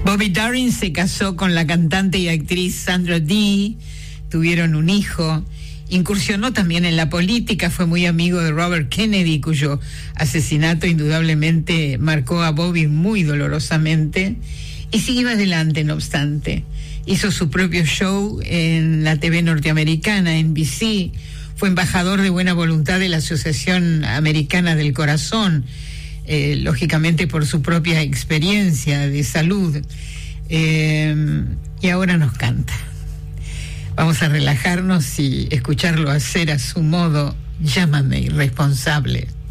Bobby Darin se casó con la cantante y actriz Sandra Dee, tuvieron un hijo. Incursionó también en la política, fue muy amigo de Robert Kennedy, cuyo asesinato indudablemente marcó a Bobby muy dolorosamente, y siguió adelante, no obstante. Hizo su propio show en la TV norteamericana, NBC, fue embajador de buena voluntad de la Asociación Americana del Corazón, lógicamente por su propia experiencia de salud, y ahora nos canta. Vamos a relajarnos y escucharlo hacer a su modo, Llámame irresponsable.